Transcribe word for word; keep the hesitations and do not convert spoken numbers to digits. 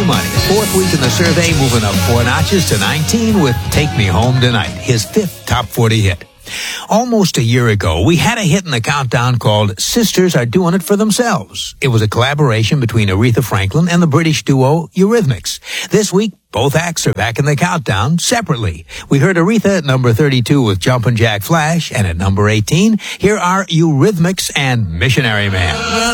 money. Fourth week in the survey, moving up four notches to nineteen with Take Me Home Tonight, his fifth top forty hit. Almost a year ago, we had a hit in the countdown called Sisters Are Doing It For Themselves. It was a collaboration between Aretha Franklin and the British duo Eurythmics. This week, both acts are back in the countdown separately. We heard Aretha at number thirty-two with Jumpin' Jack Flash, and at number eighteen, here are Eurythmics and Missionary Man.